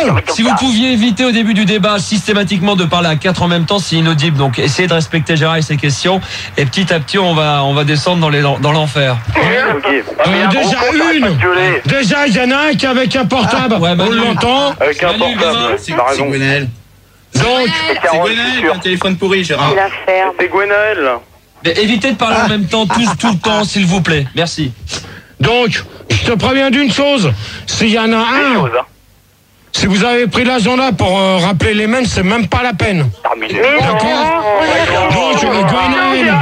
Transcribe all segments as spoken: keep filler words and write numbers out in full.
Si vous pouviez éviter au début du débat systématiquement de parler à quatre en même temps, c'est inaudible. Donc essayez de respecter Gérard et ses questions. Et petit à petit, on va, on va descendre dans, les, dans l'enfer. Okay. Euh, déjà une. Déjà, il y en a un qui est avec un portable. Ah, ouais, on l'entend. Avec un Manu, portable. C'est Gwenaël. Donc, c'est Gwenaël, un téléphone pourri, Gérard. C'est Gwenaël. Évitez de parler ah. en même temps, tous, tout le temps, s'il vous plaît. Merci. Donc, je te préviens d'une chose. S'il y en a un, chose, hein. Si vous avez pris l'agenda pour euh, rappeler les mêmes, c'est même pas la peine. D'accord. Donc, euh, Gwenaël.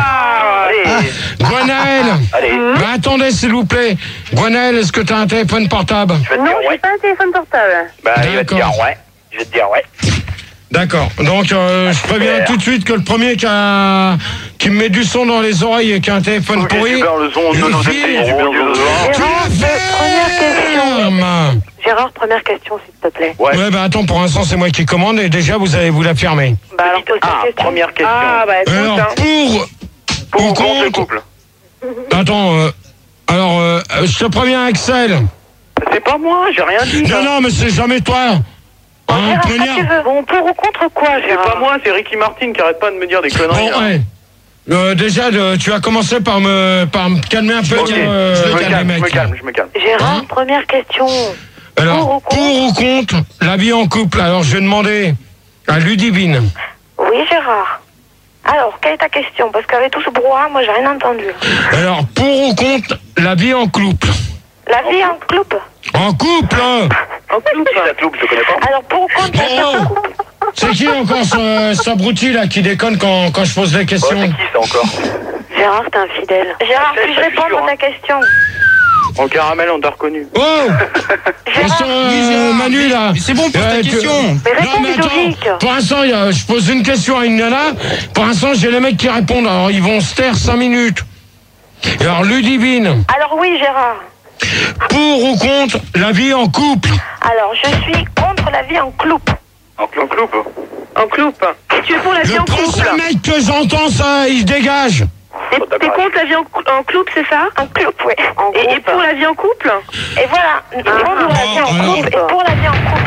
Gwenaël. Bah, attendez, s'il vous plaît. Gwenaël, est-ce que tu as un téléphone portable? Non, j'ai pas un téléphone portable. Bah, il va te dire ouais. Je vais te dire ouais. D'accord. Donc, euh, je préviens tout de suite que le premier qui, a... qui me met du son dans les oreilles et qui a un téléphone okay, pourri. Super, le son, le non, fil, Gérard, première question. Gérard, première question, s'il te plaît. Ouais, ouais bah attends, pour l'instant, c'est moi qui commande et déjà, vous allez vous l'affirmer. Bah, alors, pose ah, question. Première question. Ah, bah, écoute, alors, hein. pour... Pour, pour compte le couple. Attends, euh, alors, euh, je te préviens, Axel. C'est pas moi, j'ai rien dit. Non, non, mais c'est jamais toi. Hein, Gérard, bon, pour ou contre quoi, Gérard? C'est pas moi, c'est Ricky Martin qui arrête pas de me dire des conneries. Bon, ouais. Euh, déjà, de, tu as commencé par me, par me calmer un peu. Okay. Euh, je, me calme, calme, mec. je me calme, je me calme. Gérard, hein? Première question. Alors, pour ou, pour ou contre la vie en couple? Alors, je vais demander à Ludivine. Oui, Gérard. Alors, quelle est ta question? Parce qu'avec tout ce brouhaha, moi, j'ai rien entendu. Alors, pour ou contre la vie en couple? La vie en couple? En couple hein. En couple. La couple, je connais pas. Alors, pour ou contre la vie en couple? C'est qui encore ce, ce abruti là qui déconne quand, quand je pose des questions? Oh, c'est qui ça encore? Gérard, t'es infidèle. Gérard, puis-je répondre à ta question? En caramel, on t'a reconnu. Oh Gérard, euh, Manu là. C'est bon pour euh, ta question. Mais réponds, non, mais attends, pour l'instant, je pose une question à une nana. Pour l'instant, j'ai les mecs qui répondent. Alors, ils vont se taire cinq minutes. Et alors, Ludivine. Alors oui, Gérard. Pour ou contre la vie en couple? Alors, je suis contre la vie en couple. En couple? En couple. Et tu es pour la vie le en couple? Le premier mec que j'entends, ça, il se dégage. T'es, t'es contre la vie en, en couple, c'est ça? En couple, oui. En et, et pour la vie en couple? Et voilà. Et pour ah, la vie en couple. Et pour la vie en couple.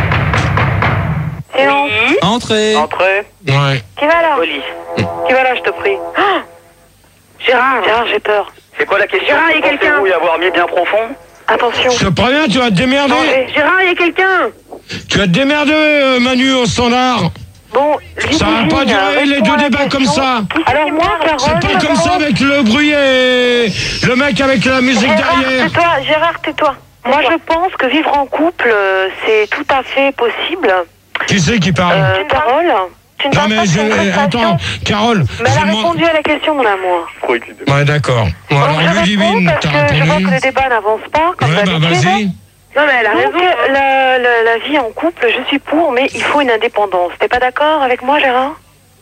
C'est bon. Oui. Entrez. Entrez. Ouais. Qui va là? Oli. Qui va là, je te prie? Oh Gérard, Gérard, j'ai peur. C'est quoi la question? Gérard, il y a quelqu'un. Vous y avoir mis bien profond? Attention. Je te préviens, tu vas te démerder. Non, Gérard, il y a quelqu'un. Tu vas te démerder, euh, Manu, au standard. Bon, ça va pas durer les deux débats comme ça. Alors moi, Carole, c'est pas comme ça avec le bruit et le mec avec la musique Gérard, derrière. Tais-toi, Gérard, tais-toi. Moi, je pense que vivre en couple, c'est tout à fait possible. Qui c'est qui parle? euh, Carole. Tu ne non mais je... attends, Carole. Mais elle a répondu à la question, mon amour. Ouais, d'accord. Bon, alors, Ludivine, t'as répondu. Je vois que le débat n'avance pas. Comme ouais, bah vas-y. Non mais elle a raison. La, la, la vie en couple, je suis pour, mais il faut une indépendance. T'es pas d'accord avec moi, Gérard?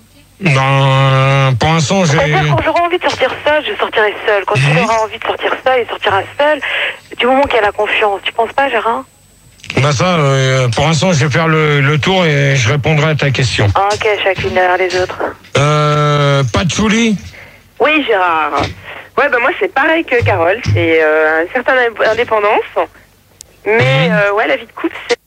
Non, pour l'instant, j'ai... C'est-à-dire quand j'aurai envie de sortir seule, je sortirai seule. Quand tu auras envie de sortir seule, il sortira seule. Du moment qu'il y a la confiance. Tu penses pas, Gérard? Bah ça, euh, pour l'instant, je vais faire le, le tour et je répondrai à ta question. Ah, ok, chacune derrière les autres. Euh... Patchouli? Oui, Gérard. Ouais, bah moi, c'est pareil que Carole. C'est euh, une certaine indépendance. Mais mmh. euh, ouais, la vie de couple, c'est...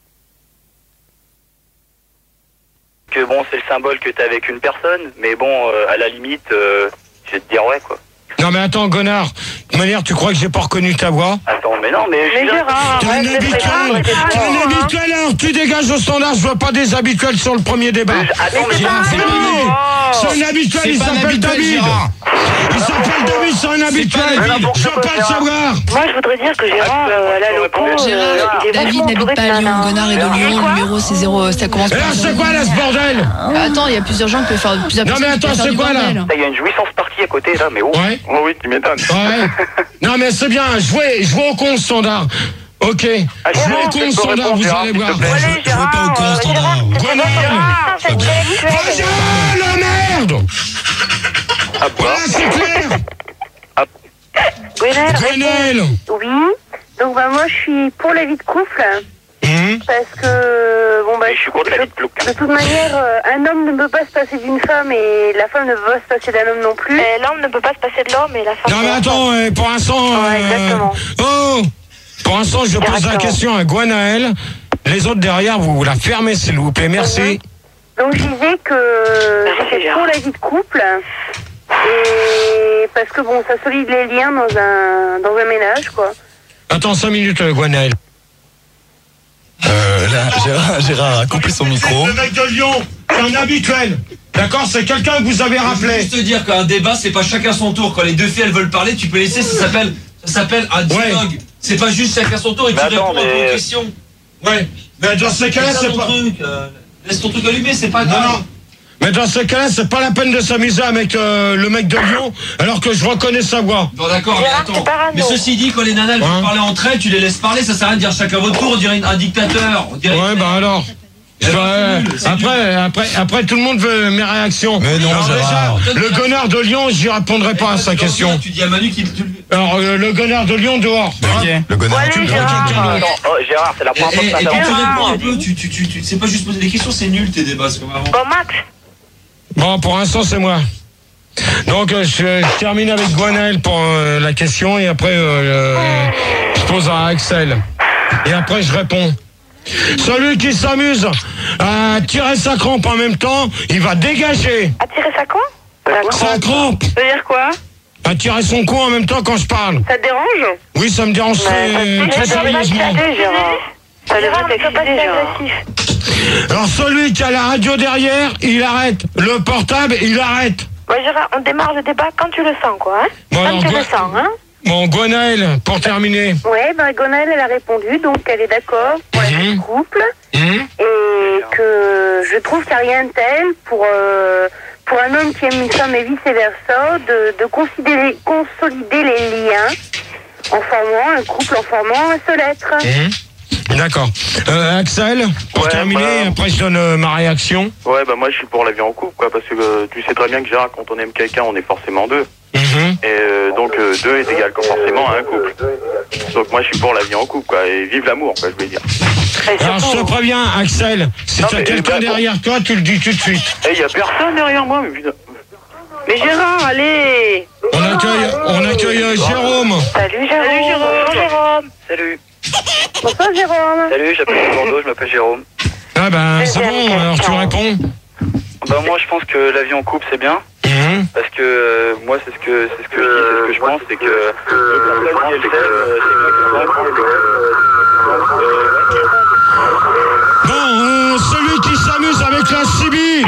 Que bon, c'est le symbole que t'es avec une personne, mais bon, euh, à la limite, euh, je vais te dire ouais, quoi. Non mais attends, Gonard, de toute manière, tu crois que j'ai pas reconnu ta voix? Attends, mais non, mais... Mais Gérard, t'es un habituel, t'es un habituel, alors tu dégages au standard, je vois pas des habituels sur le premier débat. Mais attends, mais Gérard, c'est oh c'est un habituel, il s'appelle David. Il s'appelle David, c'est un habituel. Je veux pas le savoir. Moi, je voudrais dire que Gérard, euh, là, le con, Gérard, euh, David n'habite pas à Lyon, Gonard est de Lyon, le numéro c'est zéro, ça commence par... Alors c'est quoi là ce bordel? Attends, il y a plusieurs gens qui peuvent faire plusieurs... Non mais attends, c'est quoi là? Il y a une jouissance partie à côté là, mais oh. Ouais. Oh oui, tu m'étonnes. Ouais. Non mais c'est bien, jouez, jouez au con standard. Ok. Ah, jouez au con standard, vous allez voir. Allez, Gérard, pas au con standard. Bonjour la merde. Ah, voilà, c'est clair. Gwenaël, Gwenaël. oui. Donc bah moi je suis pour la vie de couple. Mmh. Parce que bon bah je suis contre la vie de couple. De toute manière, euh, un homme ne peut pas se passer d'une femme et la femme ne peut pas se passer d'un homme non plus. Et l'homme ne peut pas se passer de l'homme et la femme. Non mais attends, euh, pour l'instant. Ouais, euh, exactement. Oh. Pour l'instant, je pose la question à Gwenaël. Les autres derrière, vous la fermez, s'il vous plaît. Merci. Donc je disais que c'est pour la vie de couple. Et parce que bon, ça solide les liens dans un, dans un ménage, quoi. Attends cinq minutes, Gwenaël. Euh, là, Gérard, Gérard a coupé son micro. Le mec de Lyon, c'est un habituel. D'accord, c'est quelqu'un que vous avez rappelé. Je veux juste te dire qu'un débat, c'est pas chacun son tour. Quand les deux filles elles veulent parler, tu peux laisser. Ça s'appelle, ça s'appelle un dialogue. Ouais. C'est pas juste chacun son tour et tu mais réponds attends, à mais... une question. Ouais. Mais dans ces cas-là, c'est pas. Truc, euh, laisse ton truc allumé, c'est pas grave. Non, non. Mais dans ces cas-là, c'est pas la peine de s'amuser avec euh, le mec de Lyon, alors que je reconnais sa voix. Bon, d'accord, mais attends. Mais ceci dit, quand les nanas elles hein? veulent parler entre elles, tu les laisses parler, ça sert à rien de dire chacun votre tour, on dirait un dictateur. On dirait ouais, bah alors. Euh, après, après, après, tout le monde veut mes réactions. Mais non, alors Gérard. déjà, le gonard de Lyon, j'y répondrai pas à sa question. Tu dis à Manu qu'il. Alors, euh, le gonard de Lyon dehors. Ok. Le gonard. Ouais, Tu Gérard. Attends, oh, Gérard, c'est la première fois que Et ça quand tu t'arrive. réponds un peu, tu, tu, tu, tu, c'est pas juste poser des questions, c'est nul tes débats, c'est comme avant. Bon, Max. Bon, pour l'instant, c'est moi. Donc, euh, je, je termine avec Gwenaël pour euh, la question et après, euh, euh, je pose à Axel. Et après, je réponds. Celui qui s'amuse à tirer sa crampe en même temps, il va dégager. À tirer sa quoi? Sa crampe. Ça veut dire quoi? À tirer son cou en même temps quand je parle. Ça te dérange? Oui, ça me dérange très, très sérieusement. Ça devrait t'exciter, Gérard. Alors, celui qui a la radio derrière, il arrête. Le portable, il arrête. Bon, Gérard, on démarre le débat quand tu le sens, quoi. Hein Bon, quand alors, tu Gwen- le sens, hein. Bon, Gwenaël, pour terminer. Ouais, bah, Gwenaël, elle a répondu, donc elle est d'accord pour la vie de couple. Mmh. Et que je trouve qu'il n'y a rien de tel pour, euh, pour un homme qui aime une femme et vice-versa, de, de considérer, consolider les liens en formant un couple, en formant un seul être. Mmh. D'accord. Euh, Axel, pour Ouais, terminer, bah... après je donne euh, ma réaction. Ouais, bah moi je suis pour la vie en couple, quoi, parce que euh, tu sais très bien que Gérard, quand on aime quelqu'un, on est forcément deux. Mmh. Et euh, donc euh, deux est égal forcément à un couple. Donc moi je suis pour la vie en couple, quoi, et vive l'amour, quoi, je veux dire. Alors je te préviens, Axel, si Non, tu as mais, quelqu'un bah, derrière toi, tu le dis tout de suite. Eh, il y a personne derrière moi, mais putain. Mais Gérard, allez. On accueille, on accueille euh, Jérôme. Salut, Jérôme. Salut, Jérôme. Bonjour, Jérôme. Salut. Bonsoir, Jérôme. Salut, j'appelle Bordeaux, je m'appelle Jérôme. Ah ben c'est bon, alors tu réponds. Bah moi je pense que la vie en couple c'est bien. Mmh. Parce que euh, moi c'est ce que c'est ce que je dis, c'est ce que je pense, c'est que euh, si elle s'aime, euh, c'est Bon, euh, celui qui s'amuse avec la C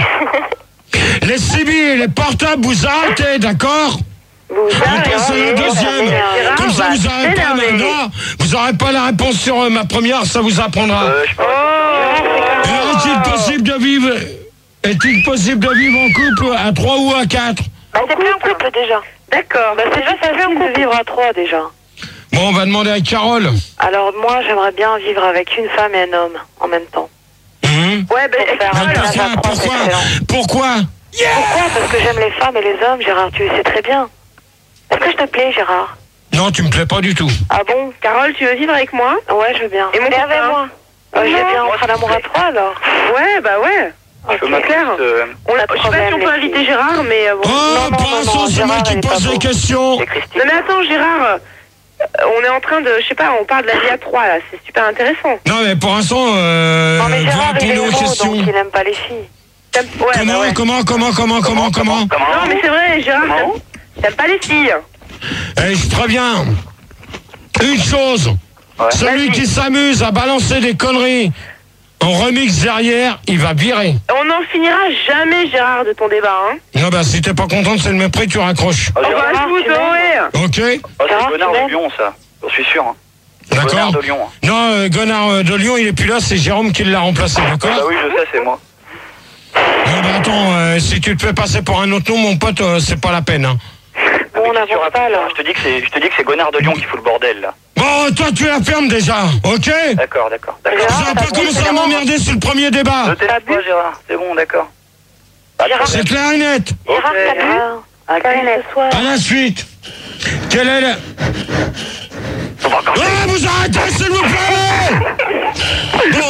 B, les C B et les portables, vous arrêtez, d'accord? Vous On passe à la deuxième. Gérard, Comme ça, bah, vous n'aurez pas t'énerver. maintenant, vous n'aurez pas la réponse sur euh, ma première, ça vous apprendra. Euh, je pense Et est-il possible de vivre, est-il possible de vivre en couple à trois ou à quatre? Bah, c'est plus un couple déjà. D'accord. Bah, c'est juste facile de vivre à trois déjà. Bon, on va demander à Carole. Alors moi, j'aimerais bien vivre avec une femme et un homme en même temps. Mmh. Ouais, ben Pour faire Mais un pourquoi, ménage à trois, c'est pourquoi, excellent. pourquoi? Pourquoi? Parce que j'aime les femmes et les hommes, Gérard, tu le sais très bien. Est-ce que je te plais, Gérard? Non, tu me plais pas du tout. Ah bon? Carole, tu veux vivre avec moi? Ouais, je veux bien. Et mon Mais avec copain moi? Euh, je veux bien, on fera l'amour à trois alors. Ouais, bah ouais. je peux Ok. m'appeler, clair. euh, On l'a, Pas de je sais pas si on problème, peut les inviter filles. Gérard, mais euh, bon. Oh, non, pour non, l'instant, non, c'est moi Gérard, qui elle est pose pas des beau. questions. c'est Christine. Non mais attends, Gérard, euh, on est en train de, je sais pas, on parle de la vie à trois là, c'est super intéressant. Non, mais pour l'instant, euh, Non mais vous Gérard, il est répondez aux gros, questions. donc il aime pas les filles. T'aimes- Ouais, Comment, bah ouais. comment, comment, comment, comment, comment, Non mais c'est vrai, Gérard, Comment t'aimes- t'aimes pas les filles. Eh, je préviens. Une chose. Ouais. Celui qui s'amuse à balancer des conneries en remix derrière, il va virer. On n'en finira jamais, Gérard, de ton débat, hein. Non, bah, si t'es pas content, c'est le mépris, tu raccroches. Oh, On Gérard, va tu se m'aimes ouais. Ok? oh, c'est Gérard, le Gonard tu de m'aimes Lyon, ça. Je suis sûr. Hein. Le D'accord? Gonard de Lyon. Hein. Non, euh, Gonard euh, de Lyon, il est plus là, c'est Jérôme qui l'a remplacé, Bah d'accord? oui, je sais, c'est moi. Non, bah, attends, euh, si tu te fais passer pour un autre nom, mon pote, euh, c'est pas la peine, hein. Bon, on Mais qu'est-ce que tu n'avance pas racontes, alors. Je te dis que c'est, je te dis que c'est Gonard de Lyon qui fout le bordel, là. Bon, toi, tu la fermes déjà, ok? D'accord, d'accord, d'accord. Vous Gérard, n'avez t'as pas bu, commencé à Gérard m'emmerder sur le premier débat. Ne t'énerve pas, Gérard. C'est bon, d'accord. Gérard, C'est clair et net. Gérard, t'as bu? Gérard, À t'as qui bu ce soir? À la suite. Quelle est la... On va encore- Ah, vous arrêtez, s'il vous plaît! Bon, ouais,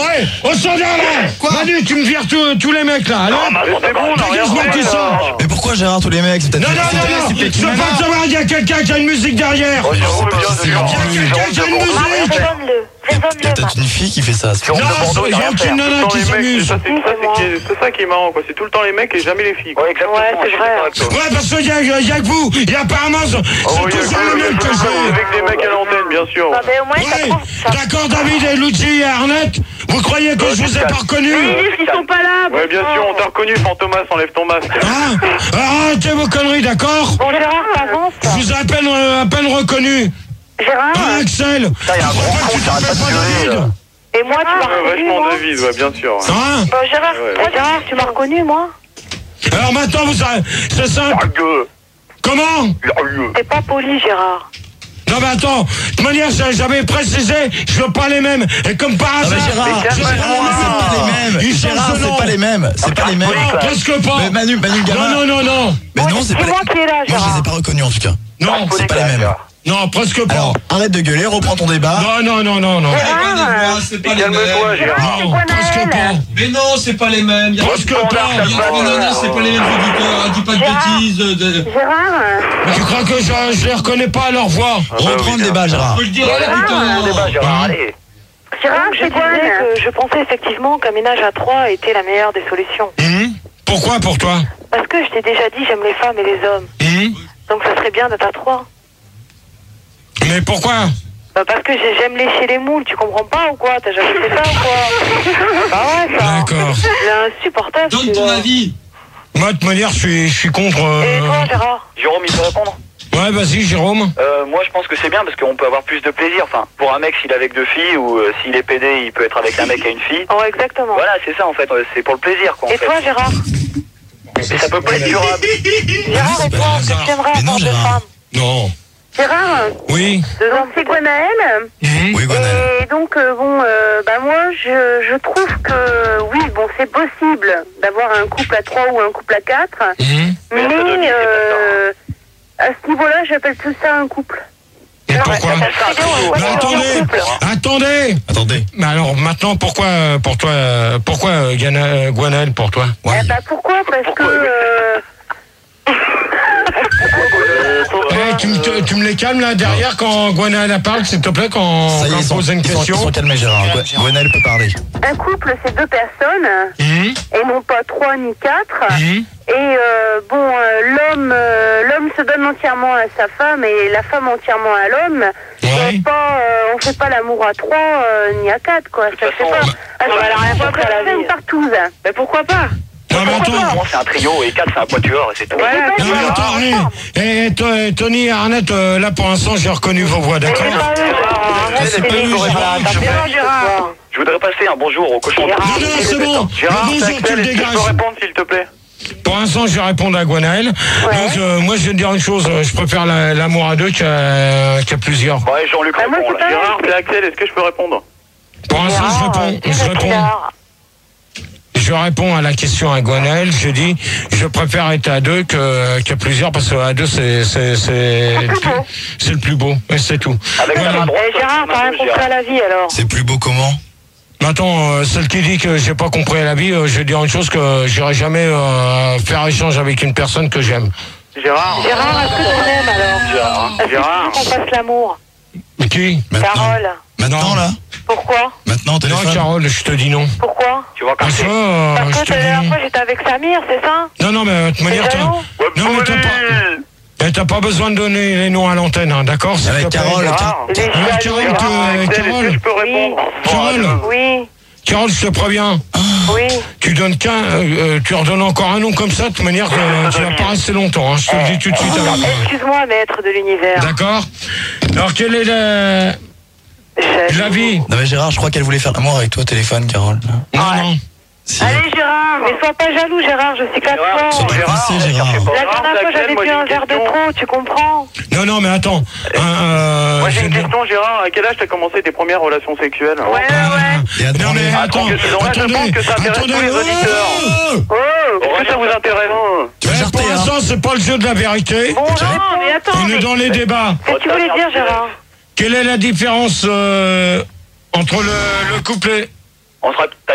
Au standard là. Quoi? Manu, tu me vires tous tous les mecs là. Allez. Non, mais c'est bon, on a rien Dégage-moi fait, tout ça. là. Mais pourquoi Gérard, tous les mecs? C'est peut-être Non, non, c'est non, peut-être- non. c'est peut-être Je une veux nana. pas savoir, il y a quelqu'un qui a une musique derrière. Oh, Jérôme, Je sais pas viens si de c'est Jérôme, gentil. Jérôme de Quelqu'un qui a une Bordeaux, musique. rien fait. Raisonne-le. Il y a Raisonne-le, peut-être une fille qui fait ça. c'est Jérôme Non, de Bordeaux, il y il a a rien aucune fait. nana Tout le temps qui les mecs, s'amuse. ça, c'est ça, c'est qui est- c'est ça qui est marrant, quoi. C'est tout le temps les mecs et jamais les filles, quoi. Ouais, exactement. Ouais, c'est je suis vrai. d'accord avec toi. Ouais, parce qu'il y a, il y a que vous. Il y a apparemment, c'est Oh, il y a toujours que- les il y a mêmes que que- j'ai. avec des mecs à l'antenne, bien sûr. Ah, mais au moins, ça Ouais, prend. Ça... d'accord, David et Lucie et Arnett. Vous croyez que je vous ai pas reconnu? Ils disent qu'ils sont pas là. Ouais, bien sûr, on t'a reconnu, Fantomas, enlève ton masque. Hein? Arrêtez vos conneries, d'accord? Bon, Gérard, t'avances. Je vous ai à peine, euh, à peine reconnu. Gérard, Hein, Axel? Putain, il y a un gros Pourquoi con, tu t'arrêtes pas t'appelles de pas gueuler, David? et moi, tu m'as Ouais, reconnu, vachement moi. David, ouais, bien sûr. ouais. Hein? Bon, Gérard, Ouais, toi, Gérard, tu m'as reconnu, moi. Alors maintenant, vous savez, c'est simple. Largueux, Comment? largueux. T'es pas poli, Gérard. Non mais attends, de toute manière, j'avais précisé, je veux pas les mêmes. Et comme par Non, hasard, mais Gérard, je veux Gérard, pas les c'est pas les mêmes. Ils changent Gérard, de nom. c'est pas les mêmes. C'est pas les mêmes. Non, presque pas. Mais Manu, Manu, le gamin. Non, non, non, non. Mais non, c'est pas C'est les moi qui est là, Moi, je les Gérard. ai pas reconnus en tout cas. Non, C'est pas les mêmes. non, presque pas. Alors, arrête de gueuler, reprends ton débat. Non, non, non, non, non. Gérard, C'est pas les Calme-toi, mêmes. Gérard. Non, quoi, presque Naël pas. Mais non, c'est pas les mêmes. Il y a Presque pas. Il y a- non, non, non, c'est pas les mêmes. Je dis pas, dis pas de Gérard. bêtises. de- Gérard, Tu crois que je, je les reconnais pas à leur voix? Reprends le débat, Gérard. Faut le dire, Allez, putain. débat, Gérard, allez. Gérard, Je c'est quoi disais que je pensais effectivement qu'un ménage à trois était la meilleure des solutions. Hum? Pourquoi pour toi? Parce que je t'ai déjà dit, j'aime les femmes et les hommes. Hum? Donc ça serait bien d'être à trois. Mais pourquoi? Bah parce que j'ai- j'aime lécher les moules, tu comprends pas ou quoi? T'as jamais fait ça ou quoi? Bah ouais, ça. D'accord. C'est insupportable. Donne ton celui-là. avis. Moi, de toute manière, je suis, je suis contre... Et euh, toi, Gérard? Jérôme, il peut répondre? Ouais, vas-y, Jérôme. Euh, moi, je pense que c'est bien parce qu'on peut avoir plus de plaisir. Enfin, pour un mec, s'il est avec deux filles ou euh, s'il est pédé, il peut être avec un mec et une fille. Oh, exactement. Voilà, c'est ça en fait. euh, C'est pour le plaisir, quoi. En Et fait. toi, Gérard? Mais ça peut pas être durable. Gérard, et c'est toi, pas est-ce que hasard. tu aimerais Mais non, avoir deux Gérard. femmes? Non. Gérard, Oui. Deux donc hommes, c'est Gwenaël. Oui, Gwenaël. Et donc, euh, bon, euh, bah moi, je, je trouve que, oui, bon, c'est possible d'avoir un couple à trois ou un couple à quatre. Hum? Mais la Mais, sodomie, c'est pas euh, à ce niveau-là, j'appelle tout ça un couple. Et pourquoi? ça serait bien, on Mais va faire un attendez, couple. attendez. Attendez. Mais alors maintenant, pourquoi, euh, pour toi, euh, pourquoi euh, Gana- euh, Gwenaël pour toi? Ouais. Eh bah, pourquoi? Parce Pourquoi, que... euh, Eh, tu, me, te- tu me les calmes là derrière quand Gwenaël parle, s'il te plaît, quand, Ça y est, quand ils on sont, pose une ils sont, ils question. sont calmés, Gérard. Gwe- Gwenaël peut parler. un couple, c'est deux personnes, Hum? et non pas trois ni quatre. Hum? Et euh, bon, euh, l'homme euh, l'homme se donne entièrement à sa femme et la femme entièrement à l'homme. Ouais. Et pas, euh, on fait pas l'amour à trois euh, ni à quatre, quoi. Ça se fait pas. Ah, on va la rien ça foutre à la vie. partout. Mais pourquoi pas? Non mais attends. Moi, c'est un trio et quatre, c'est un quatuor et c'est tout. Voilà, Non mais attends, eh, eh, to- eh, Tony et Arnett, euh, là pour l'instant j'ai reconnu vos voix, Mais d'accord? c'est pas eux, Gérard. Arrête, C'est c'est pas des eux, gros, Gérard. Gérard. T'as bien, Gérard. Je voudrais passer un bonjour au cochon. Gérard. Non, non, c'est bon. Gérard, Le bonjour, c'est tu Axel, le est-ce que je dégages. peux répondre, s'il te plaît? Pour l'instant, je vais répondre à Gwenaël. Donc, euh, moi, je vais te dire une chose. euh, Je préfère la- l'amour à deux qu'à qu'à plusieurs. Ouais, Jean-Luc Bah, moi, répond, c'est là. pas- Gérard, c'est Axel, est-ce que je peux répondre? Pour l'instant, je Gérard, réponds. dis Je le réponds. Gérard. Je réponds à la question à Gwenaël. Je dis, je préfère être à deux que qu'à plusieurs parce qu'à deux, c'est c'est c'est le plus- c'est le plus beau. Et c'est tout. Avec Voilà. la droite, Eh, Gérard, t'as rien compris à la vie, alors? C'est plus beau comment? Maintenant, euh, celle qui dit que j'ai pas compris la vie, euh, je vais dire une chose que j'irai jamais euh, faire échange avec une personne que j'aime. Gérard. Gérard, est-ce que tu m'aimes, alors? Est-ce que Gérard. tu veux qu'on fasse l'amour? Qui? Maintenant. Carole. Maintenant, là? Pourquoi? Maintenant, Non, téléphone. Carole, je te dis non. Pourquoi? Tu vois, quand Ah, ça, c'est. euh, Parce je que te la dis dernière non. fois, j'étais avec Samir, c'est ça? Non, non, mais de toute manière, T'es t'as- jaloux? non, mais t'as pas, mais t'as pas besoin de donner les noms à l'antenne, hein, d'accord? s'il Avec te plaît. Carole, Gérard. Il est Ouais, jaloux. Carole, Gérard, que- Axel, est-ce que Carole. je peux répondre? Carole, Oui, Carole, je te préviens, oui. tu donnes qu'un, euh, euh, tu redonnes encore un nom comme ça, de toute manière, euh, tu vas pas rester longtemps, hein, je te le dis tout de suite. avec moi. Excuse-moi, maître de l'univers. D'accord? Alors, quelle est la, Jaloux. la vie? Non mais Gérard, je crois qu'elle voulait faire l'amour avec toi au téléphone, Carole. Non, non. Si. Allez, Gérard, mais sois pas jaloux, Gérard, je suis quatre Gérard, fois. Surtout coincé, Gérard. La dernière fois, Axel, j'avais moi, bu j'ai un une verre de question. trop, tu comprends? Non, non, mais attends. Euh, euh, Moi, j'ai je une vais- question, Gérard. À quel âge t'as commencé tes premières relations sexuelles? Ouais, ouais. Et à Non, demander. mais attends, que- non, là, je attendez, pense que ça intéresse attendez, tous les auditeurs. oh Oh, Est-ce que ça vous intéresse? Tu vas Eh, jarter, pour hein? l'instant, c'est pas le jeu de la vérité. bon, non, mais attends. On est mais- dans les débats. Qu'est-ce que tu voulais dire, Gérard? Quelle est la différence euh, entre le, le couple et... On sera. Ta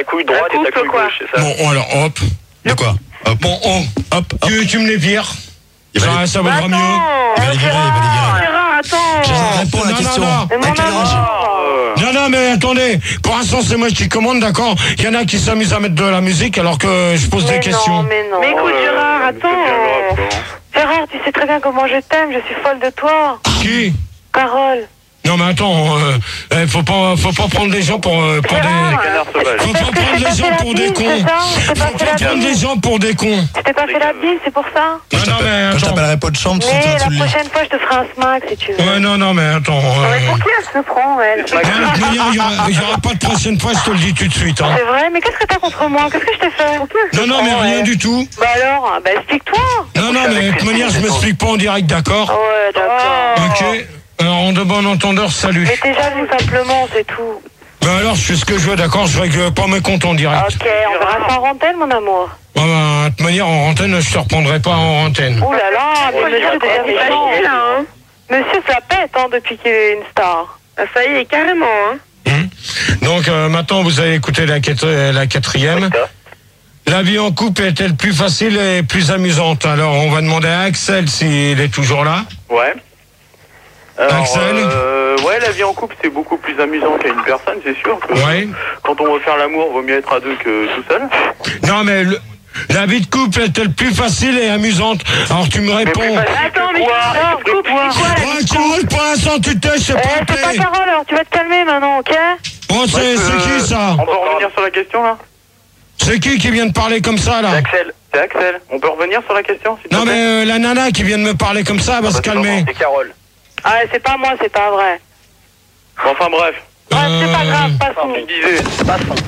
Ta couille droite et ta couille gauche, c'est ça. Bon, alors, hop. De quoi? Hop. Bon, oh. Hop, hop. Tu, tu me les vires. Il va Ça, les- ça vaudra mieux. Il va les virer, il va les virer. Gérard, attends. Gérard, réponds à la Non, question. non, non. Mais À mon quel âge? amour. Non, non, mais attendez. Pour l'instant, c'est moi qui commande, d'accord? Il y en a qui s'amusent à mettre de la musique alors que je pose Mais des non, questions. mais non. Mais écoute, Gérard, attends. Gérard, tu sais très bien comment je t'aime, je suis folle de toi. Qui? Carole. Non, mais attends, euh, euh, faut pas, faut pas prendre les gens pour, euh, pour des... Canard sauvage. Faut pas prendre les gens pour des cons. Faut pas prendre les gens pour des cons. Tu t'es pas fait la bise, c'est pour ça. Non, non, mais Quand je attends. t'appellerai pas de chambre, tu Mais seras la sous le lit. prochaine fois, je te ferai un smack si tu veux. Ouais, non, non, mais attends. Non, mais Euh... pour qui elle se prend, elle? non, de toute manière, il y aura, il y aura pas de prochaine fois, je te le dis tout de suite. Hein. C'est vrai, mais qu'est-ce que t'as contre moi? Qu'est-ce que je t'ai fait? Non, non, mais rien du tout. Bah alors, bah explique-toi. Non, non, mais de toute manière, je m'explique pas en direct, d'accord? Ouais, d'accord. Ok. Alors, en de bon entendeur, salut. Mais t'es jaloux simplement, c'est tout. Ben alors, je fais ce que je veux, d'accord? Je règle pas mes comptes en direct. Ok, on verra ça en antenne, mon amour. Ouais, ben, de toute manière, en antenne, je te reprendrai pas en antenne. Ouh là là, mais monsieur, c'est déjà méchant, là, hein. Monsieur, ça pète, hein, depuis qu'il est une star. Ah, ça y est, carrément, hein. Hum. Donc, euh, maintenant, vous allez écouter la, quat- la quatrième. La vie en couple est-elle plus facile et plus amusante? Alors, on va demander à Axel s'il est toujours là. Ouais. Alors, Axel euh, ouais, la vie en couple, c'est beaucoup plus amusant qu'à une personne, c'est sûr. Que Ouais. Quand on veut faire l'amour, vaut mieux être à deux que tout seul. Non, mais le- la vie de couple est-elle plus facile et amusante? Alors, tu me réponds. Attends, mais alors, coupe, c'est quoi, la Ouais, Carole, pour l'instant, tu te tais, je sais Eh, pas c'est pas appeler. Carole, alors tu vas te calmer maintenant, ok? Bon, c'est Ouais, c'est euh, qui, ça? On peut revenir sur la question, là? C'est qui qui vient de parler comme ça, là? C'est Axel. C'est Axel. On peut revenir sur la question, s'il te Non, plaît? mais euh, la nana qui vient de me parler comme ça, elle va se calmer. C'est Carole. Ah, c'est pas moi, c'est pas vrai. Enfin, bref. Bref, c'est pas grave, Enfin, passons. tu disais, c'est pas son.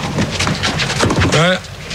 Ouais.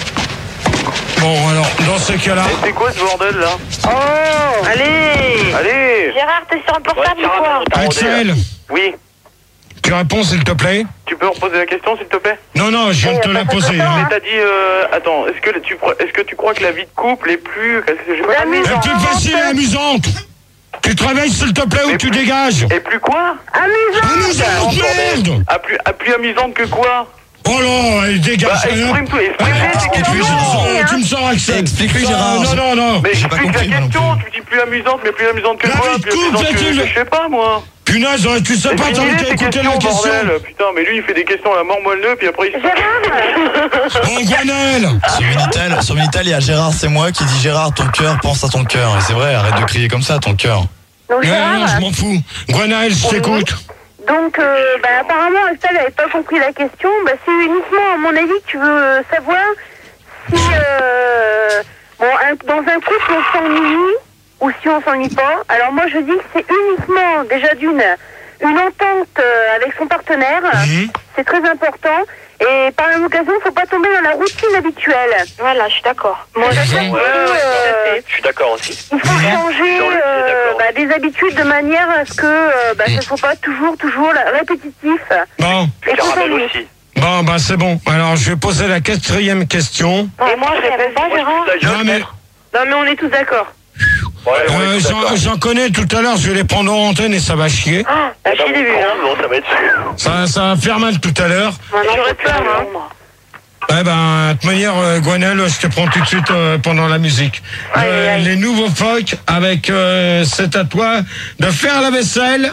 Bon, alors, dans ce cas-là... Et c'est quoi ce bordel, là? Oh, allez. Allez! Gérard, t'es sur un portable Ouais, ou quoi? Gérard, Axel, Oui. tu réponds, s'il te plaît? Tu peux reposer la question, s'il te plaît? Non, non, je viens de te la poser. Mais Hein. t'as dit, euh, attends, est-ce que tu, est-ce que tu crois que la vie de couple est plus, est-ce que j'ai pas compris. Elle est plus facile et amusante. Tu te réveilles, s'il te plaît, ou Mais tu plus- dégages. Et plus quoi? Amusante, merde. À plus, à plus amusante que quoi? Oh là, elle Bah, dégage. exprime tout, exprime tes tu, me questions. sors, tu me sors, Axel. Explique-lui, Gérard. Non, non, non. Mais J'ai pas explique la compris, moi non question, plus. tu dis plus amusante, mais plus amusante que La quoi? vie de Plus couple, amusante que, c'est-il- je sais pas, moi. Punaise, tu sais Mais pas, t'as finis-les, qu'à tes écouter la questions, question. bordel. Putain, mais lui, il fait des questions à la mort moelleux, puis après, il se... Bon, Gwenel. Sur Minitel, sur Minitel, il y a Gérard, c'est moi qui dit Gérard, ton cœur pense à ton cœur. Et c'est vrai, arrête de crier comme ça, ton cœur. Donc, Non, non, je Gérard, m'en fous. Gwenel, je t'écoute. donc euh, bah, apparemment, Axel n'avait pas compris la question. Bah, c'est uniquement, à mon avis, que tu veux euh, savoir si, euh, bon, un- dans un couple, on s'ennuie ou si on s'ennuie pas. Alors moi, je dis que c'est uniquement, déjà d'une, une entente euh, avec son partenaire. Mhm. C'est très important. Et par la même occasion, il ne faut pas tomber dans la routine habituelle. Voilà, je suis d'accord. Moi, C'est-à-dire Mhm. que, Ouais, ouais, euh, je suis d'accord aussi. il faut changer Dans le pied, euh, d'accord. bah, des habitudes de manière à ce que euh, bah, ça ne soit pas toujours, toujours la- répétitif. Bon, Et qu'on Caramel s'ennuie. aussi. bon, bah c'est bon. Alors, je vais poser la quatrième question. Et moi, je réponds pas, Gérard. Ta gueule, Non, mais Non, mais on est tous d'accord. Ouais, on est euh, tous j'en d'accord. j'en connais tout à l'heure, je vais les prendre en antenne et ça va chier. Ah, Eh la ben, chier des vues, hein. bon, ça va être sûr. Ça, ça va faire mal tout à l'heure. Maintenant, j'aurais peur, hein. Eh ben, de toute manière, euh, Gwenel, je te prends tout de suite euh, pendant la musique. Aïe, Euh, aïe. les nouveaux phoques avec euh, c'est à toi de faire la vaisselle.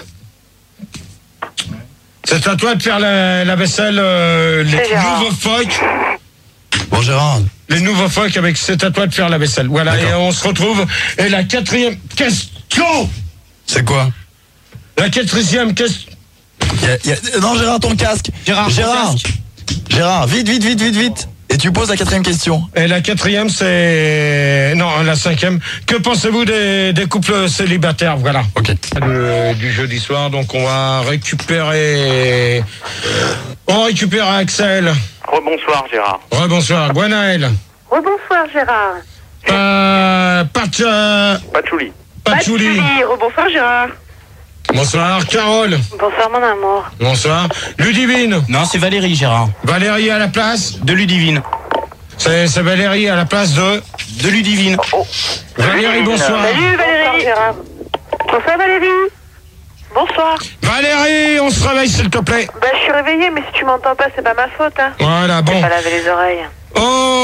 C'est à toi de faire la, la vaisselle, euh, les C'est Gérard. nouveaux phoques. Bon, Gérard, Les nouveaux phoques avec c'est à toi de faire la vaisselle. Voilà, et D'accord. on se retrouve. Et la quatrième question. c'est quoi? La quatrième question. Il y a- il y a- Non, Gérard, ton casque. Gérard, ton Gérard. casque. Gérard, vite, vite, vite, vite, vite. Et tu poses la quatrième question. Et la quatrième, c'est... Non, la cinquième. Que pensez-vous des, des couples célibataires? Voilà. Ok. De- du jeudi soir, donc on va récupérer... On récupère Axel. Rebonsoir, Gérard. Ouais, bonsoir. Gwenaël. Rebonsoir Gérard. Euh, Pat, euh, Patchouli. Patchouli. Rebonsoir, Gérard. Bonsoir. Carole. Bonsoir, mon amour. Bonsoir. Ludivine. Non, c'est Valérie, Gérard. Valérie à la place. De Ludivine. C'est c'est Valérie à la place de... De Ludivine. Valérie, bonsoir. Salut, Bonsoir Valérie. Gérard. Bonsoir Valérie. Bonsoir. Valérie, on se réveille s'il te plaît. Bah, je suis réveillée, mais si tu m'entends pas, c'est pas ma faute, hein. Voilà, bon. J'ai pas lavé les oreilles. Oh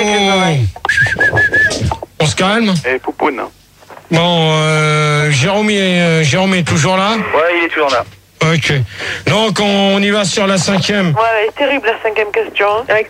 on se calme. Eh, poupoune. Bon, euh, Jérôme, est, euh, Jérôme est toujours là? Ouais, il est toujours là. Ok. Donc, on, on y va sur la cinquième. Ouais, elle est terrible, la cinquième question. Hein.